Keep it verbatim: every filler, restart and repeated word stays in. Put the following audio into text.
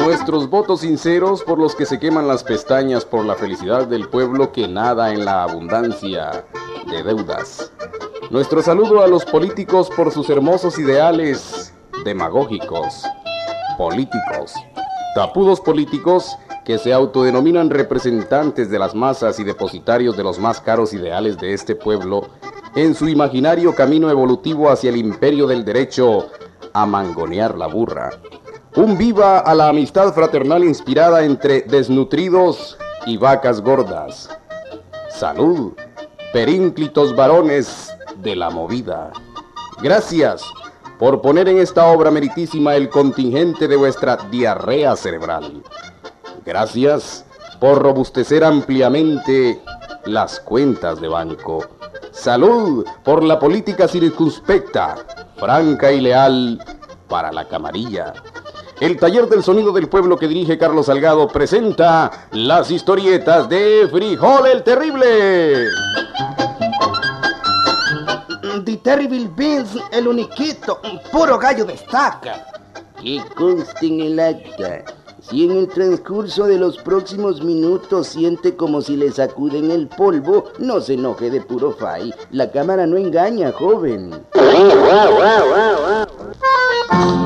Nuestros votos sinceros por los que se queman las pestañas por la felicidad del pueblo que nada en la abundancia de deudas. Nuestro saludo a los políticos por sus hermosos ideales demagógicos, políticos, tapudos políticos que se autodenominan representantes de las masas y depositarios de los más caros ideales de este pueblo en su imaginario camino evolutivo hacia el imperio del derecho a mangonear la burra. Un viva a la amistad fraternal inspirada entre desnutridos y vacas gordas. Salud, perínclitos varones de la movida. Gracias por poner en esta obra meritísima el contingente de vuestra diarrea cerebral. Gracias por robustecer ampliamente las cuentas de banco. Salud por la política circunspecta, franca y leal para la camarilla. El taller del sonido del pueblo que dirige Carlos Salgado presenta las historietas de Frijol el Terrible. The Terrible Beans, el uniquito, puro gallo destaca. Que conste en el acta, si en el transcurso de los próximos minutos siente como si le sacuden el polvo, no se enoje de puro fay. La cámara no engaña, joven.